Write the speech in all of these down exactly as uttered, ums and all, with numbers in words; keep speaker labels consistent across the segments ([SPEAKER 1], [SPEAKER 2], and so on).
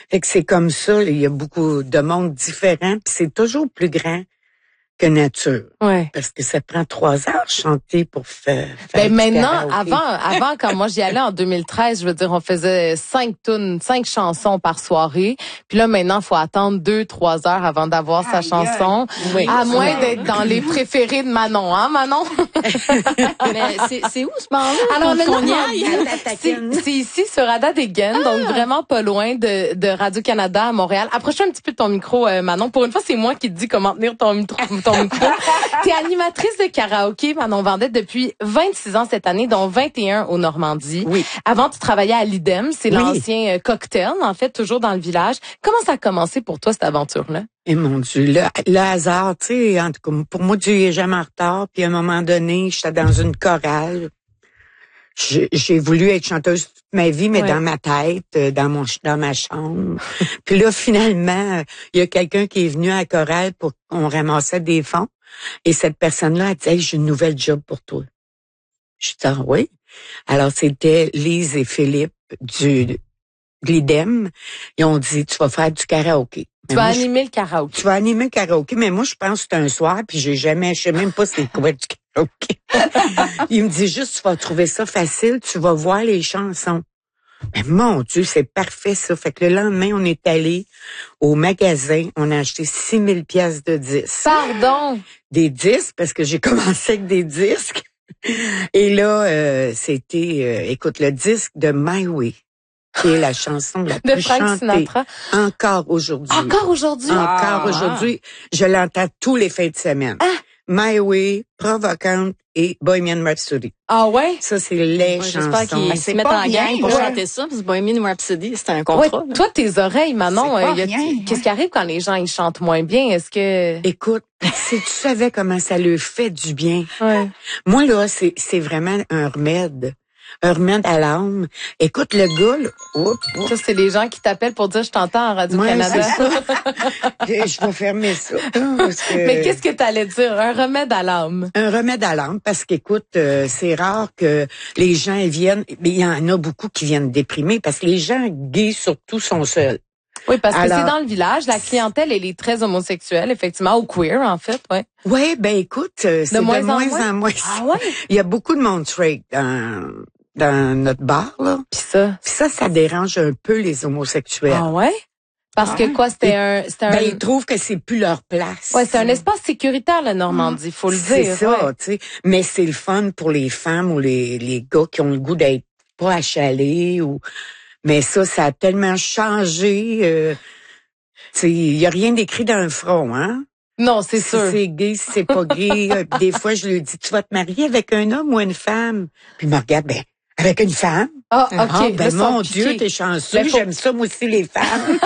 [SPEAKER 1] Fait que c'est comme ça, il y a beaucoup de monde différent, puis c'est toujours plus grand que nature.
[SPEAKER 2] Ouais.
[SPEAKER 1] Parce que ça prend trois heures chanter pour faire, faire
[SPEAKER 2] Ben
[SPEAKER 1] du
[SPEAKER 2] maintenant,
[SPEAKER 1] karaoké.
[SPEAKER 2] avant, avant quand moi j'y allais en deux mille treize, je veux dire, on faisait cinq tunes, cinq chansons par soirée. Puis là maintenant, faut attendre deux, trois heures avant d'avoir sa chanson.
[SPEAKER 1] Oui.
[SPEAKER 2] À moins d'être dans les préférés de Manon, hein, Manon?
[SPEAKER 3] Mais c'est, c'est où ce bar-là?
[SPEAKER 2] Alors
[SPEAKER 3] qu'on- qu'on y
[SPEAKER 2] maintenant,
[SPEAKER 3] aille?
[SPEAKER 2] c'est, c'est ici sur Ada Degen, donc vraiment pas loin de, de Radio-Canada à Montréal. Approche-toi un petit peu de ton micro, euh, Manon. Pour une fois, c'est moi qui te dis comment tenir ton micro. Ton micro. T'es animatrice de karaoké, Manon Vendette, depuis vingt-six ans cette année, dont vingt et un au Normandie.
[SPEAKER 1] Oui.
[SPEAKER 2] Avant, tu travaillais à l'Idem, c'est
[SPEAKER 1] Oui.
[SPEAKER 2] l'ancien euh, cocktail, en fait, toujours dans le village. Comment ça a commencé pour toi, cette aventure-là?
[SPEAKER 1] Et mon Dieu, le, le hasard, tu sais, en tout cas, pour moi, Dieu est jamais en retard. Puis à un moment donné, j'étais dans une chorale. J'ai, j'ai voulu être chanteuse toute ma vie, mais
[SPEAKER 2] Ouais.
[SPEAKER 1] dans ma tête, euh, dans mon ch- dans ma chambre. Puis là, finalement, il y a quelqu'un qui est venu à la chorale pour qu'on ramassait des fonds. Et cette personne-là a dit, hey, j'ai une nouvelle job pour toi. Je dis, ah oui. Alors, c'était Lise et Philippe du de l'Idem. Ils ont dit, tu vas faire du karaoké.
[SPEAKER 2] Tu
[SPEAKER 1] Mais
[SPEAKER 2] vas
[SPEAKER 1] moi, je-
[SPEAKER 2] animer le karaoké.
[SPEAKER 1] tu vas animer le karaoké, mais moi, je pense que c'est un soir, puis j'ai jamais, je sais même pas c'est quoi du karaoké. Il me dit juste, tu vas trouver ça facile, tu vas voir les chansons. Mais mon Dieu, c'est parfait, ça. Fait que le lendemain, on est allé au magasin, on a acheté six mille pièces de disques.
[SPEAKER 2] Pardon!
[SPEAKER 1] Des disques, parce que j'ai commencé avec des disques. Et là, euh, c'était, euh, écoute, le disque de My Way, qui est la chanson la
[SPEAKER 2] De
[SPEAKER 1] plus
[SPEAKER 2] Frank
[SPEAKER 1] chantée
[SPEAKER 2] Sinatra.
[SPEAKER 1] encore aujourd'hui.
[SPEAKER 2] Encore aujourd'hui?
[SPEAKER 1] Encore
[SPEAKER 3] Ah.
[SPEAKER 1] aujourd'hui, je l'entends tous les fins de semaine.
[SPEAKER 2] Ah.
[SPEAKER 1] My Way, Provocante et Bohemian Rhapsody.
[SPEAKER 2] Ah ouais?
[SPEAKER 1] Ça, c'est les
[SPEAKER 3] Ouais,
[SPEAKER 1] chansons.
[SPEAKER 3] j'espère qu'ils Ben, se c'est mettent pas en rien, gang pour
[SPEAKER 1] ouais.
[SPEAKER 3] chanter ça, parce que Bohemian Rhapsody, c'était un
[SPEAKER 2] Ouais,
[SPEAKER 3] contrat. là.
[SPEAKER 2] toi, tes oreilles, Manon,
[SPEAKER 4] C'est pas
[SPEAKER 2] euh, y a-
[SPEAKER 4] rien,
[SPEAKER 2] qu'est-ce
[SPEAKER 4] ouais.
[SPEAKER 2] qui arrive quand les gens ils chantent moins bien? Est-ce que...
[SPEAKER 1] Écoute, si tu savais comment ça leur fait du bien.
[SPEAKER 2] Ouais.
[SPEAKER 1] Moi, là, c'est, c'est vraiment un remède. Un remède à l'âme. Écoute, le gars, là, oups, oups,
[SPEAKER 2] Ça, c'est les gens qui t'appellent pour dire « je t'entends en
[SPEAKER 1] Ouais,
[SPEAKER 2] Radio-Canada
[SPEAKER 1] c'est ça. je je vais fermer ça. Parce que...
[SPEAKER 2] Mais qu'est-ce que t'allais dire? Un remède à l'âme.
[SPEAKER 1] Un remède à l'âme, parce qu'écoute, euh, c'est rare que les gens ils viennent, mais il y en a beaucoup qui viennent déprimés, parce que les gens gays surtout sont seuls.
[SPEAKER 2] Oui, parce que
[SPEAKER 1] Alors-
[SPEAKER 2] c'est dans le village, la clientèle, elle est très homosexuelle, effectivement, ou queer, en fait, ouais.
[SPEAKER 1] Ouais, ben écoute, euh, c'est de moins,
[SPEAKER 2] moins en
[SPEAKER 1] en
[SPEAKER 2] moins?
[SPEAKER 1] moins.
[SPEAKER 2] Ah ouais?
[SPEAKER 1] Il y a beaucoup de monde straight dans, dans notre bar, là.
[SPEAKER 2] Puis ça.
[SPEAKER 1] Puis ça, ça dérange un peu les homosexuels.
[SPEAKER 2] Ah ouais? Parce que quoi, c'était un... C'était un...
[SPEAKER 1] Ben, ils trouvent que c'est plus leur place.
[SPEAKER 2] Ouais, c'est un espace sécuritaire, la Normandie, faut le
[SPEAKER 1] C'est
[SPEAKER 2] dire.
[SPEAKER 1] ça,
[SPEAKER 2] ouais.
[SPEAKER 1] tu sais. Mais c'est le fun pour les femmes ou les, les gars qui ont le goût d'être pas achalés ou, mais ça, ça a tellement changé, euh, tu sais, il y a rien d'écrit dans le front, hein.
[SPEAKER 2] Non, c'est
[SPEAKER 1] Si
[SPEAKER 2] sûr.
[SPEAKER 1] c'est gay, si c'est pas gay. euh, Des fois, je lui dis, tu vas te marier avec un homme ou une femme? Puis il me regarde, ben, avec une femme?
[SPEAKER 2] Ah, OK.
[SPEAKER 1] Ah, ben,
[SPEAKER 2] Là, sont
[SPEAKER 1] mon
[SPEAKER 2] piqués.
[SPEAKER 1] Dieu, t'es chanceux.
[SPEAKER 2] Ben, faut-
[SPEAKER 1] J'aime ça, moi aussi, les femmes.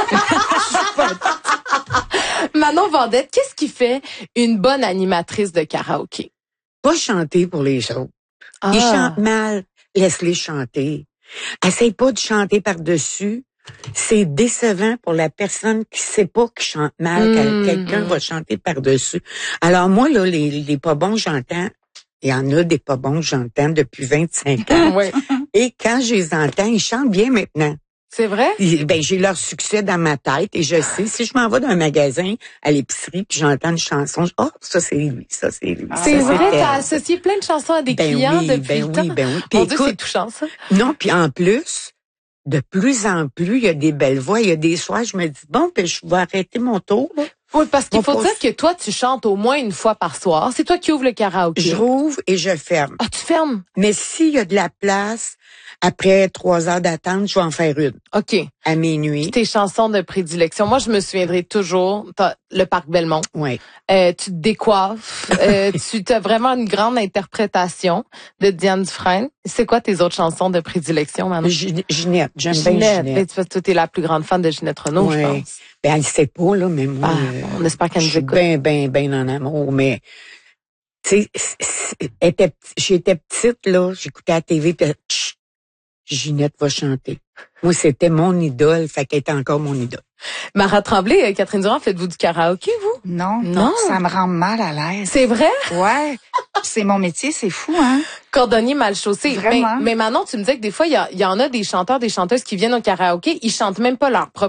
[SPEAKER 2] Manon Vendette, qu'est-ce qui fait une bonne animatrice de karaoké?
[SPEAKER 1] Pas chanter pour les autres.
[SPEAKER 2] Ah.
[SPEAKER 1] Ils chantent mal. Laisse-les chanter. Essaye pas de chanter par-dessus. C'est décevant pour la personne qui sait pas qu'il chante mal,
[SPEAKER 2] Mm,
[SPEAKER 1] que quelqu'un
[SPEAKER 2] mm.
[SPEAKER 1] va chanter par-dessus. Alors moi, là, les, les pas bons, j'entends. Il y en a des pas bons que j'entends depuis vingt-cinq ans.
[SPEAKER 2] Oui.
[SPEAKER 1] Et quand je les entends, ils chantent bien maintenant.
[SPEAKER 2] C'est vrai?
[SPEAKER 1] Ils- Ben, j'ai leur succès dans ma tête et je sais, si je m'en vais dans un magasin, à l'épicerie, puis j'entends une chanson, je, oh, ça c'est lui, ça c'est lui.
[SPEAKER 4] Ah,
[SPEAKER 1] ça,
[SPEAKER 2] C'est vrai,
[SPEAKER 1] elle.
[SPEAKER 2] t'as associé plein de chansons à des
[SPEAKER 1] Ben
[SPEAKER 2] clients
[SPEAKER 1] oui,
[SPEAKER 2] depuis
[SPEAKER 1] ben
[SPEAKER 2] le
[SPEAKER 1] oui,
[SPEAKER 2] temps.
[SPEAKER 1] ben oui. Puis
[SPEAKER 2] Mon Dieu,
[SPEAKER 1] écoute,
[SPEAKER 2] c'est touchant, ça.
[SPEAKER 1] non, puis en plus, de plus en plus, il y a des belles voix. Il y a des soirs, je me dis, bon, ben, je vais arrêter mon tour. Là.
[SPEAKER 2] Oui, parce qu'il
[SPEAKER 1] Mon
[SPEAKER 2] faut
[SPEAKER 1] pauvre-
[SPEAKER 2] dire que toi, tu chantes au moins une fois par soir. C'est toi qui ouvres le karaoké.
[SPEAKER 1] Je rouvre et je ferme.
[SPEAKER 2] Ah, tu fermes?
[SPEAKER 1] Mais s'il y a de la place, après trois heures d'attente, je vais en faire une
[SPEAKER 2] OK.
[SPEAKER 1] à minuit.
[SPEAKER 2] Tes chansons de prédilection. Moi, je me souviendrai toujours, t'as le Parc Belmont.
[SPEAKER 1] Ouais.
[SPEAKER 2] Euh, tu te décoiffes. euh, tu as vraiment une grande interprétation de Diane Dufresne. C'est quoi tes autres chansons de prédilection, Manon?
[SPEAKER 1] Gin- Ginette, j'aime bien
[SPEAKER 2] Ginette.
[SPEAKER 1] Ginette.
[SPEAKER 2] Ben, tu vois, toi, t'es la plus grande fan de Ginette Renault, je
[SPEAKER 1] Ouais.
[SPEAKER 2] pense.
[SPEAKER 1] Ben, elle sait pas, là, mais moi,
[SPEAKER 2] Ah,
[SPEAKER 1] euh,
[SPEAKER 2] on espère qu'elle
[SPEAKER 1] je
[SPEAKER 2] nous
[SPEAKER 1] suis
[SPEAKER 2] écoute.
[SPEAKER 1] bien, bien, bien en amour, mais, tu sais, c- c- elle était p- j'étais petite, là, j'écoutais la T V, puis Chut, Ginette va chanter. Moi, c'était mon idole, fait qu'elle était encore mon idole.
[SPEAKER 2] Mara Tremblay, euh, Catherine Durand, faites-vous du karaoké, vous?
[SPEAKER 4] Non,
[SPEAKER 2] Non.
[SPEAKER 4] ça me rend mal à l'aise.
[SPEAKER 2] C'est vrai?
[SPEAKER 4] Ouais, c'est mon métier, c'est fou, hein?
[SPEAKER 2] Cordonnier mal chaussé. Mais,
[SPEAKER 4] Vraiment.
[SPEAKER 2] mais Manon, tu me disais que des fois, il y, a- il y en a des chanteurs, des chanteuses qui viennent au karaoké, ils chantent même pas leur propre